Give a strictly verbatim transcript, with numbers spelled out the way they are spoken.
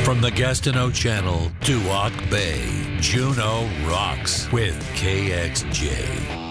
From the Gastineau Channel to Hawk Bay, Juneau rocks with K X J.